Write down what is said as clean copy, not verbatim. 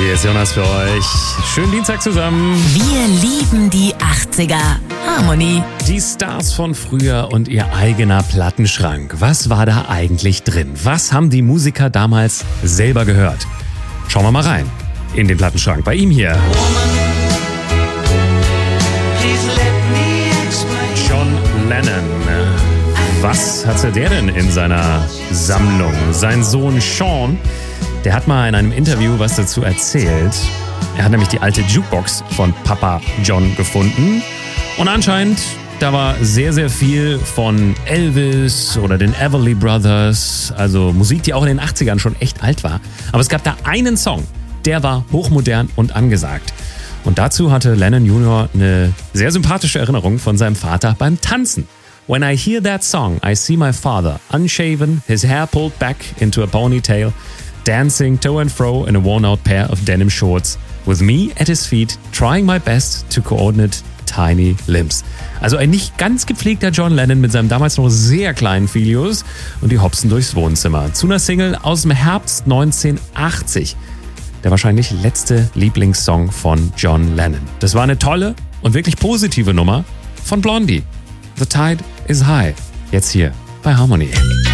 Hier ist Jonas für euch. Schönen Dienstag zusammen. Wir lieben die 80er. Harmony. Die Stars von früher und ihr eigener Plattenschrank. Was war da eigentlich drin? Was haben die Musiker damals selber gehört? Schauen wir mal rein in den Plattenschrank. Bei ihm hier. John Lennon. Was hatte der denn in seiner Sammlung? Sein Sohn Sean, der hat mal in einem Interview was dazu erzählt. Er hat nämlich die alte Jukebox von Papa John gefunden. Und anscheinend, da war sehr, sehr viel von Elvis oder den Everly Brothers. Also Musik, die auch in den 80ern schon echt alt war. Aber es gab da einen Song, der war hochmodern und angesagt. Und dazu hatte Lennon Jr. eine sehr sympathische Erinnerung von seinem Vater beim Tanzen. When I hear that song, I see my father, unshaven, his hair pulled back into a ponytail, dancing to and fro in a worn-out pair of denim shorts, with me at his feet, trying my best to coordinate tiny limbs. Also ein nicht ganz gepflegter John Lennon mit seinem damals noch sehr kleinen Filius und die hopsen durchs Wohnzimmer. Zu einer Single aus dem Herbst 1980. Der wahrscheinlich letzte Lieblingssong von John Lennon. Das war eine tolle und wirklich positive Nummer von Blondie. The Tide is High. Jetzt hier bei Harmony.